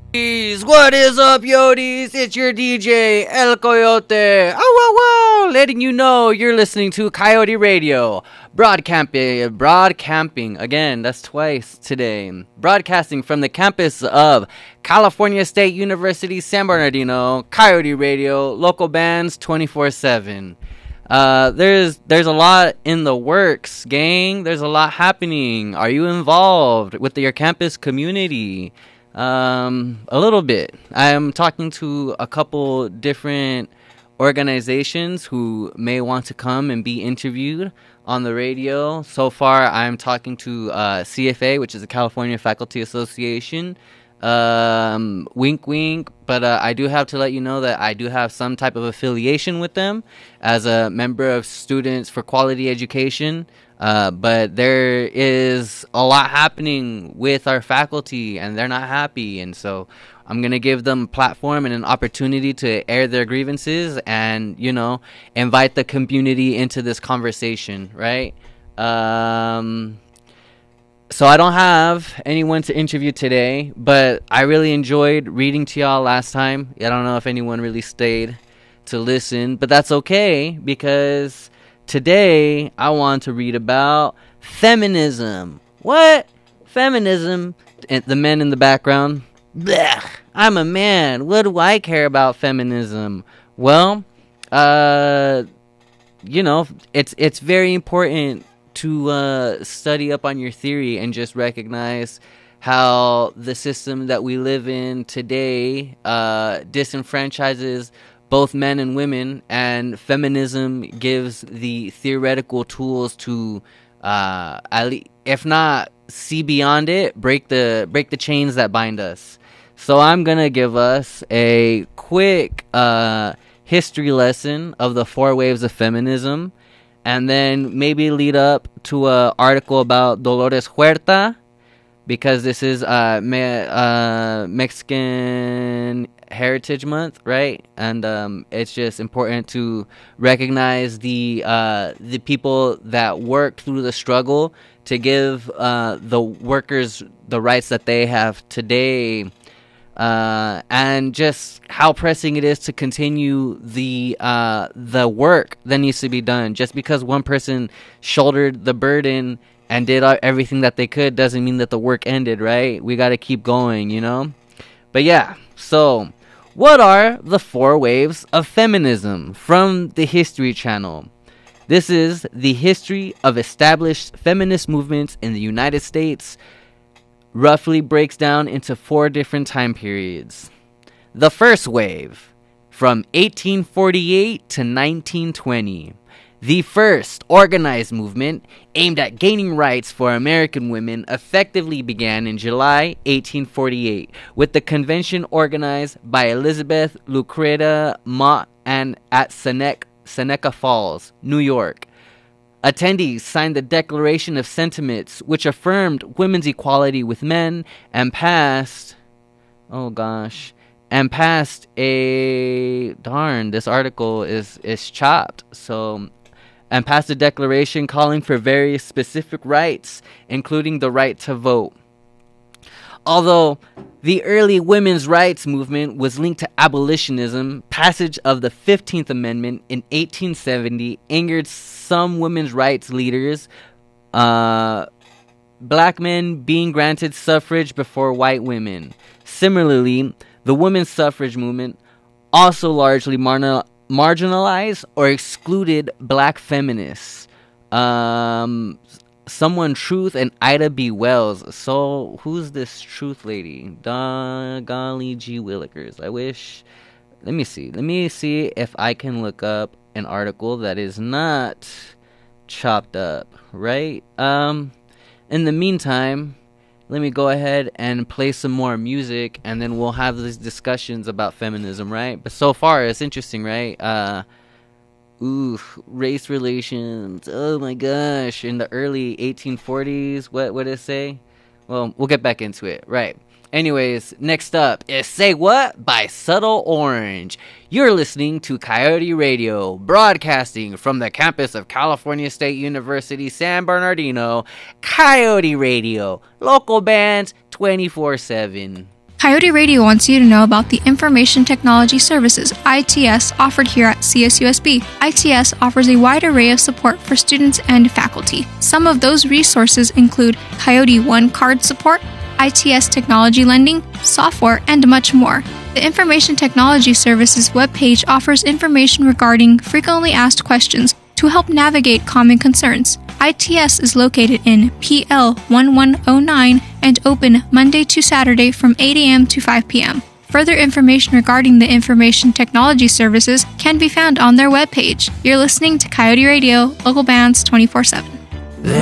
What is up, Yodis? It's your DJ, El Coyote. Oh, wow, letting you know you're listening to Coyote Radio. Broadcamping. Again, that's twice today. Broadcasting from the campus of California State University, San Bernardino. Coyote Radio, local bands 24/7. There's a lot in the works, gang. There's a lot happening. Are you involved with your campus community? A little bit. I am talking to a couple different organizations who may want to come and be interviewed on the radio. So far, I'm talking to CFA, which is the California Faculty Association. Wink, wink. But I do have to let you know that I do have some type of affiliation with them as a member of Students for Quality Education. But there is a lot happening with our faculty, and they're not happy. And so I'm going to give them a platform and an opportunity to air their grievances and, invite the community into this conversation, right? So I don't have anyone to interview today, but I really enjoyed reading to y'all last time. I don't know if anyone really stayed to listen, but that's okay, because today I want to read about feminism. What? Feminism? And the men in the background. Blech, I'm a man. What do I care about feminism? Well, it's very important to study up on your theory and just recognize how the system that we live in today disenfranchises both men and women, and feminism gives the theoretical tools to, if not see beyond it, break the chains that bind us. So I'm gonna give us a quick history lesson of the 4 waves of feminism, and then maybe lead up to an article about Dolores Huerta, because this is Mexican Heritage Month, right? And it's just important to recognize the people that worked through the struggle to give the workers the rights that they have today, and just how pressing it is to continue the work that needs to be done. Just because one person shouldered the burden and did everything that they could doesn't mean that the work ended, right? We got to keep going, But yeah, so what are the 4 waves of feminism from the History Channel? This is the history of established feminist movements in the United States. Roughly breaks down into 4 different time periods. The first wave, from 1848 to 1920. The first organized movement aimed at gaining rights for American women effectively began in July 1848 with the convention organized by Elizabeth Lucretia Mott and at Seneca Falls, New York. Attendees signed the Declaration of Sentiments, which affirmed women's equality with men and passed this article is chopped. And passed a declaration calling for various specific rights, including the right to vote. Although the early women's rights movement was linked to abolitionism, passage of the 15th Amendment in 1870 angered some women's rights leaders, black men being granted suffrage before white women. Similarly, the women's suffrage movement also largely marginalized or excluded black feminists. Someone Truth and Ida B. Wells. So who's this Truth lady? Golly G. Willikers. I wish. Let me see if I can look up an article that is not chopped up, right? In the meantime, let me go ahead and play some more music, and then we'll have these discussions about feminism, right? But so far, it's interesting, right? Race relations. Oh my gosh. In the early 1840s, what did it say? Well, we'll get back into it, right? Anyways, next up is Say What by Subtle Orange. You're listening to Coyote Radio, broadcasting from the campus of California State University, San Bernardino. Coyote Radio, local bands 24/7. Coyote Radio wants you to know about the Information Technology Services, ITS, offered here at CSUSB. ITS offers a wide array of support for students and faculty. Some of those resources include Coyote One card support, ITS technology lending, software, and much more. The Information Technology Services webpage offers information regarding frequently asked questions to help navigate common concerns. ITS is located in PL 1109 and open Monday to Saturday from 8 a.m. to 5 p.m. Further information regarding the Information Technology Services can be found on their webpage. You're listening to Coyote Radio, local bands 24/7.